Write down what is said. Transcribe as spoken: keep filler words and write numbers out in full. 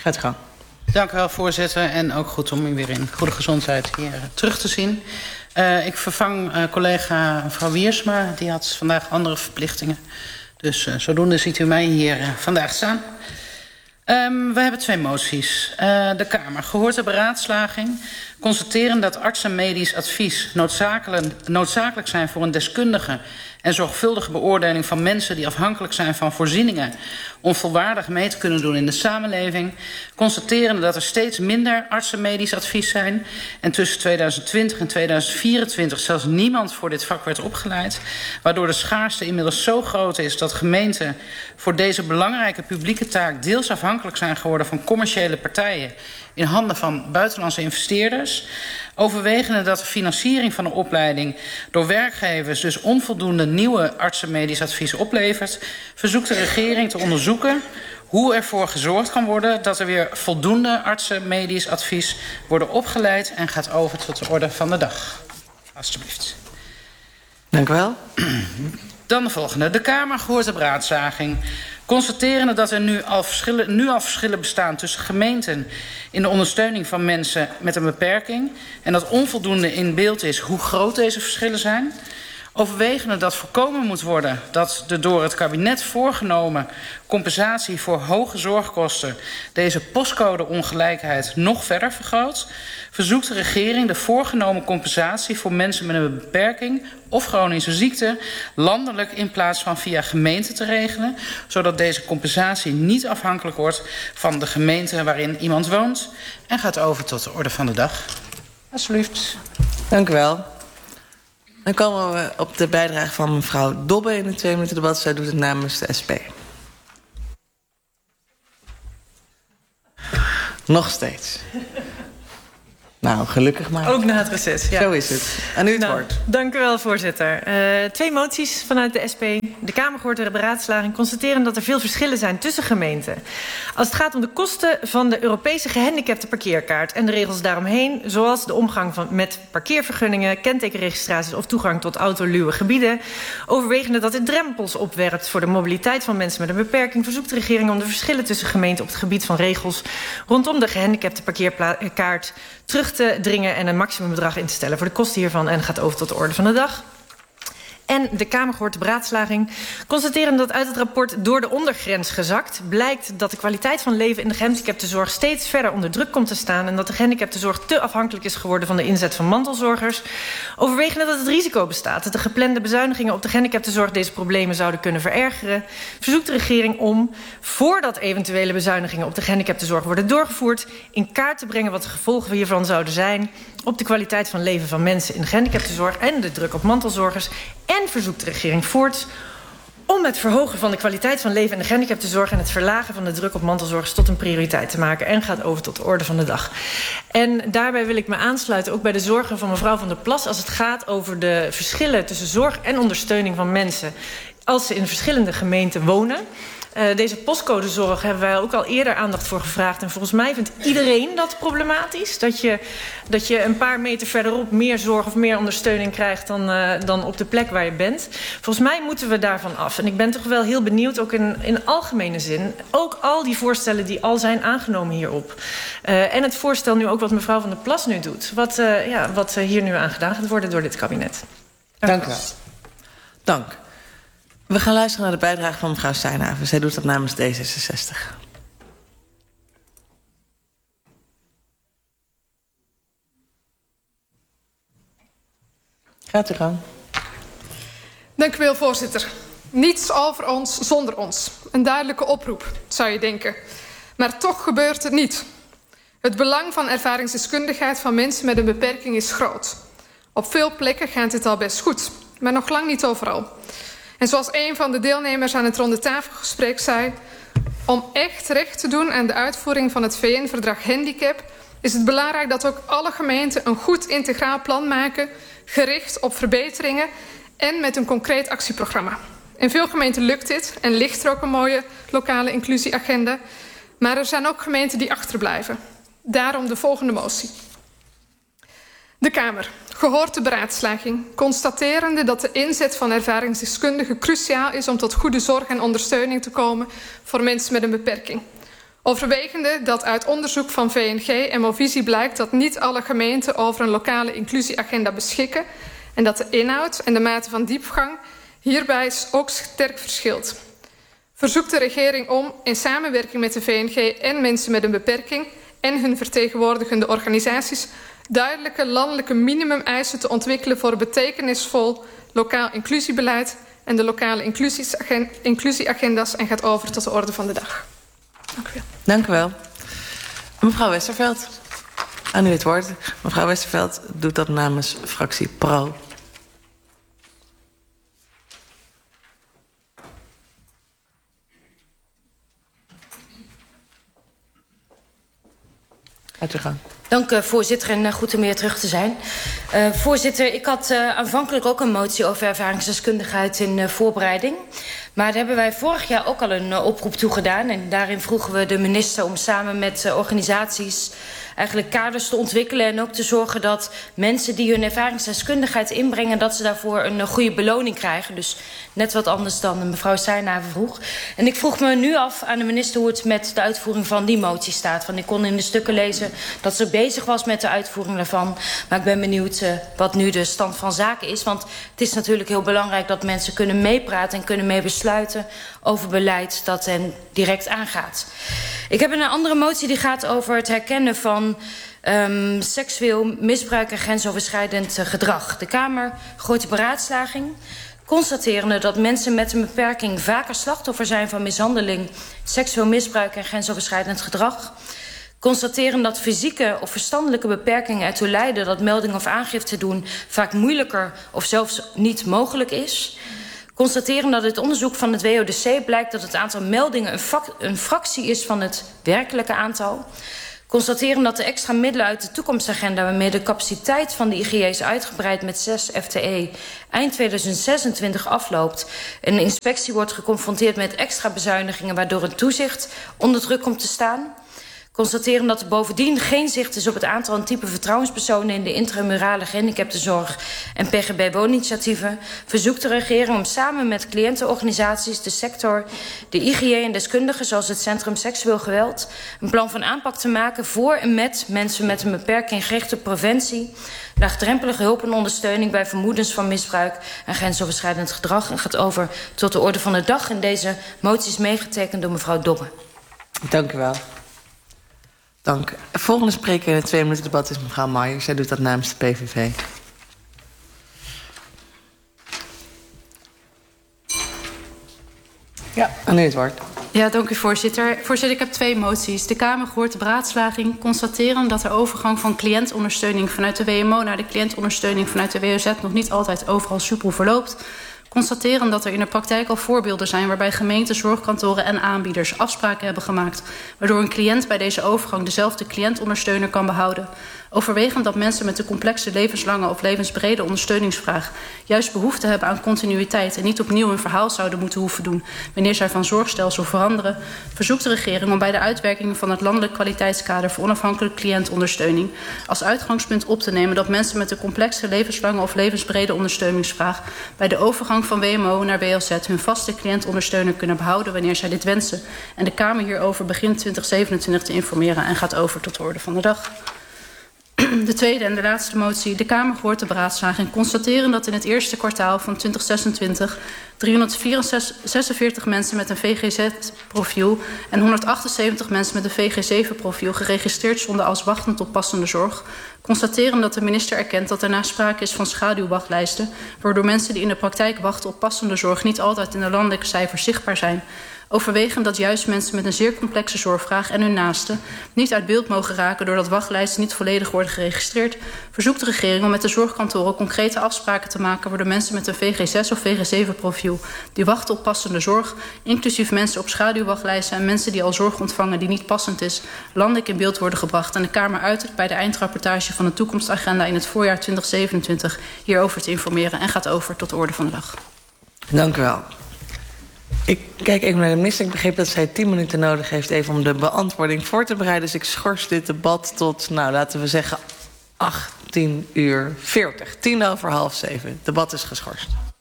Gaat gang. Dank u wel, voorzitter. En ook goed om u weer in goede gezondheid hier uh, terug te zien. Uh, ik vervang uh, collega mevrouw Wiersma. Die had vandaag andere verplichtingen. Dus uh, zodoende ziet u mij hier uh, vandaag staan. Um, we hebben twee moties. Uh, de Kamer, gehoord de beraadslaging, constateren dat arts en medisch advies noodzakelijk, noodzakelijk zijn voor een deskundige en zorgvuldige beoordeling van mensen die afhankelijk zijn van voorzieningen om volwaardig mee te kunnen doen in de samenleving. Constateren dat er steeds minder arts en medisch advies zijn en tussen tweeduizend twintig en tweeduizend vierentwintig zelfs niemand voor dit vak werd opgeleid, waardoor de schaarste inmiddels zo groot is dat gemeenten voor deze belangrijke publieke taak deels afhankelijk zijn geworden van commerciële partijen in handen van buitenlandse investeerders. Overwegende dat de financiering van de opleiding door werkgevers dus onvoldoende nieuwe artsen-medisch advies oplevert, verzoekt de regering te onderzoeken hoe ervoor gezorgd kan worden dat er weer voldoende artsen-medisch advies worden opgeleid en gaat over tot de orde van de dag. Alsjeblieft. Dank u wel. Dan de volgende. De Kamer gehoord de beraadslaging. Constaterende dat er nu al, verschillen, nu al verschillen bestaan tussen gemeenten in de ondersteuning van mensen met een beperking en dat onvoldoende in beeld is hoe groot deze verschillen zijn. Overwegende dat voorkomen moet worden dat de door het kabinet voorgenomen compensatie voor hoge zorgkosten deze postcode-ongelijkheid nog verder vergroot, verzoekt de regering de voorgenomen compensatie voor mensen met een beperking of chronische ziekte landelijk in plaats van via gemeente te regelen, zodat deze compensatie niet afhankelijk wordt van de gemeente waarin iemand woont, en gaat over tot de orde van de dag. Alsjeblieft. Dank u wel. Dan komen we op de bijdrage van mevrouw Dobbe in het twee minuten debat. Zij doet het namens de S P. Nog steeds. Nou, gelukkig maar. Ook na het reces, ja. Zo is het. Aan u het nou, woord. Dank u wel, voorzitter. Uh, twee moties vanuit de S P. De Kamer gehoord de beraadslaging constateren dat er veel verschillen zijn tussen gemeenten. Als het gaat om de kosten van de Europese gehandicapte parkeerkaart en de regels daaromheen, zoals de omgang van, met parkeervergunningen, kentekenregistraties of toegang tot autoluwe gebieden, overwegende dat dit drempels opwerpt voor de mobiliteit van mensen met een beperking, verzoekt de regering om de verschillen tussen gemeenten op het gebied van regels rondom de gehandicapte parkeerkaart terug te dringen en een maximumbedrag in te stellen voor de kosten hiervan en gaat over tot de orde van de dag. En de Kamer gehoord de beraadslaging constateren dat uit het rapport door de ondergrens gezakt blijkt dat de kwaliteit van leven in de gehandicaptenzorg steeds verder onder druk komt te staan en dat de gehandicaptenzorg te afhankelijk is geworden van de inzet van mantelzorgers. Overwegende dat het risico bestaat dat de geplande bezuinigingen op de gehandicaptenzorg deze problemen zouden kunnen verergeren, verzoekt de regering om, voordat eventuele bezuinigingen op de gehandicaptenzorg worden doorgevoerd, in kaart te brengen wat de gevolgen hiervan zouden zijn op de kwaliteit van leven van mensen in de gehandicaptenzorg en de druk op mantelzorgers, en verzoekt de regering voorts om het verhogen van de kwaliteit van leven in de gehandicaptenzorg en het verlagen van de druk op mantelzorgers tot een prioriteit te maken en gaat over tot de orde van de dag. En daarbij wil ik me aansluiten ook bij de zorgen van mevrouw Van der Plas als het gaat over de verschillen tussen zorg en ondersteuning van mensen als ze in verschillende gemeenten wonen. Uh, deze postcodezorg hebben wij ook al eerder aandacht voor gevraagd. En volgens mij vindt iedereen dat problematisch. Dat je, dat je een paar meter verderop meer zorg of meer ondersteuning krijgt dan, uh, dan op de plek waar je bent. Volgens mij moeten we daarvan af. En ik ben toch wel heel benieuwd, ook in, in algemene zin, ook al die voorstellen die al zijn aangenomen hierop. Uh, en het voorstel nu ook wat mevrouw Van der Plas nu doet. Wat, uh, ja, wat hier nu aan gedaan gaat worden door dit kabinet. Dank u wel. Dank. We gaan luisteren naar de bijdrage van mevrouw Steinhaven. Zij doet dat namens D zesenzestig. Gaat u gang. Dank u wel, voorzitter. Niets over ons zonder ons. Een duidelijke oproep, zou je denken. Maar toch gebeurt het niet. Het belang van ervaringsdeskundigheid van mensen met een beperking is groot. Op veel plekken gaat het al best goed, maar nog lang niet overal. En zoals een van de deelnemers aan het rondetafelgesprek zei, om echt recht te doen aan de uitvoering van het V N-verdrag Handicap is het belangrijk dat ook alle gemeenten een goed integraal plan maken, gericht op verbeteringen en met een concreet actieprogramma. In veel gemeenten lukt dit en ligt er ook een mooie lokale inclusieagenda, maar er zijn ook gemeenten die achterblijven. Daarom de volgende motie. De Kamer, gehoord de beraadslaging, constaterende dat de inzet van ervaringsdeskundigen cruciaal is om tot goede zorg en ondersteuning te komen voor mensen met een beperking. Overwegende dat uit onderzoek van V N G en Movisie blijkt dat niet alle gemeenten over een lokale inclusieagenda beschikken en dat de inhoud en de mate van diepgang hierbij ook sterk verschilt. Verzoekt de regering om in samenwerking met de V N G en mensen met een beperking en hun vertegenwoordigende organisaties duidelijke landelijke minimumeisen te ontwikkelen voor een betekenisvol lokaal inclusiebeleid en de lokale inclusieagenda's en gaat over tot de orde van de dag. Dank u wel. Dank u wel. Mevrouw Westerveld, aan u het woord. Mevrouw Westerveld doet dat namens fractie Pro. Uit uw gang. Dank uh, voorzitter en uh, goed om weer terug te zijn. Uh, voorzitter, ik had uh, aanvankelijk ook een motie over ervaringsdeskundigheid in uh, voorbereiding. Maar daar hebben wij vorig jaar ook al een uh, oproep toe gedaan. En daarin vroegen we de minister om samen met uh, organisaties eigenlijk kaders te ontwikkelen en ook te zorgen dat mensen die hun ervaringsdeskundigheid inbrengen, dat ze daarvoor een uh, goede beloning krijgen. Dus net wat anders dan mevrouw Steinhaven vroeg. En ik vroeg me nu af aan de minister hoe het met de uitvoering van die motie staat. Want ik kon in de stukken lezen dat ze bezig was met de uitvoering daarvan. Maar ik ben benieuwd uh, wat nu de stand van zaken is. Want het is natuurlijk heel belangrijk dat mensen kunnen meepraten en kunnen meebesluiten over beleid dat hen direct aangaat. Ik heb een andere motie die gaat over het herkennen van um, seksueel misbruik en grensoverschrijdend uh, gedrag. De Kamer gooit de beraadslaging, constaterende dat mensen met een beperking vaker slachtoffer zijn van mishandeling, seksueel misbruik en grensoverschrijdend gedrag. Constateren dat fysieke of verstandelijke beperkingen ertoe leiden dat melding of aangifte doen vaak moeilijker of zelfs niet mogelijk is. Constateren dat uit onderzoek van het W O D C blijkt dat het aantal meldingen een, een fractie is van het werkelijke aantal. Constateren dat de extra middelen uit de toekomstagenda, waarmee de capaciteit van de I G J is uitgebreid met zes F T E, eind tweeduizend zesentwintig afloopt. En de inspectie wordt geconfronteerd met extra bezuinigingen, waardoor het toezicht onder druk komt te staan. Constateren dat er bovendien geen zicht is op het aantal en type vertrouwenspersonen in de intramurale gehandicaptenzorg en P G B-wooninitiatieven. Verzoekt de regering om samen met cliëntenorganisaties, de sector, de I G J en deskundigen zoals het Centrum Seksueel Geweld een plan van aanpak te maken voor en met mensen met een beperking gerichte preventie, laagdrempelige hulp en ondersteuning bij vermoedens van misbruik en grensoverschrijdend gedrag. En gaat over tot de orde van de dag. En deze motie is meegetekend door mevrouw Dobbe. Dank u wel. Dank. De volgende spreker in het twee minuten debat is mevrouw Maier. Zij doet dat namens de P V V. Ja, aan u het woord. Ja, dank u voorzitter. Voorzitter, ik heb twee moties. De Kamer gehoord de beraadslaging constateren dat de overgang van cliëntondersteuning vanuit de W M O naar de cliëntondersteuning vanuit de W O Z nog niet altijd overal soepel verloopt. Constateren dat er in de praktijk al voorbeelden zijn waarbij gemeenten, zorgkantoren en aanbieders afspraken hebben gemaakt, waardoor een cliënt bij deze overgang dezelfde cliëntondersteuner kan behouden. Overwegend dat mensen met een complexe levenslange of levensbrede ondersteuningsvraag juist behoefte hebben aan continuïteit en niet opnieuw een verhaal zouden moeten hoeven doen wanneer zij van zorgstelsel veranderen, verzoekt de regering om bij de uitwerking van het landelijk kwaliteitskader voor onafhankelijke cliëntondersteuning als uitgangspunt op te nemen dat mensen met een complexe levenslange of levensbrede ondersteuningsvraag bij de overgang van W M O naar W L Z hun vaste cliëntondersteuner kunnen behouden wanneer zij dit wensen. En de Kamer hierover begin twintig zevenentwintig te informeren en gaat over tot de orde van de dag. De tweede en de laatste motie. De Kamer gehoord de beraadslaging constateren dat in het eerste kwartaal van twintig zesentwintig driehonderdzesenveertig mensen met een V G Z-profiel en honderdachtenzeventig mensen met een V G zeven profiel geregistreerd stonden als wachtend op passende zorg. Constateren dat de minister erkent dat er naast sprake is van schaduwwachtlijsten, waardoor mensen die in de praktijk wachten op passende zorg niet altijd in de landelijke cijfers zichtbaar zijn. Overwegend dat juist mensen met een zeer complexe zorgvraag en hun naasten niet uit beeld mogen raken doordat wachtlijsten niet volledig worden geregistreerd, verzoekt de regering om met de zorgkantoren concrete afspraken te maken waardoor mensen met een V G zes of V G zeven profiel die wachten op passende zorg, inclusief mensen op schaduwwachtlijsten en mensen die al zorg ontvangen die niet passend is, landelijk in beeld worden gebracht. En de Kamer uit bij de eindrapportage van de toekomstagenda in het voorjaar twintig zevenentwintig hierover te informeren en gaat over tot de orde van de dag. Dank u wel. Ik kijk even naar de minister. Ik begreep dat zij tien minuten nodig heeft even om de beantwoording voor te bereiden. Dus ik schors dit debat tot, nou laten we zeggen, achttien uur veertig. Tien over half zeven. Het debat is geschorst.